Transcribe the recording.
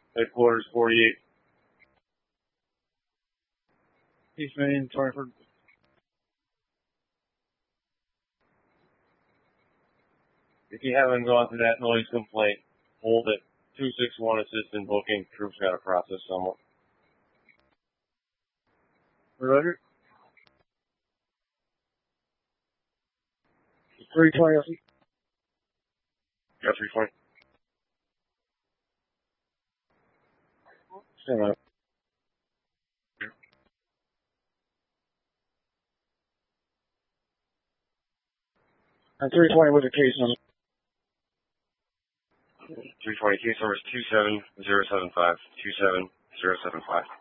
Headquarters 48. East Main, Twyford. If you haven't gone through that noise complaint, hold it. 261 assistant booking. Troop's got to process someone. Roger. 320. Got 320. Stand by. And 320 was a case number. 320 case number is 27075. 27075.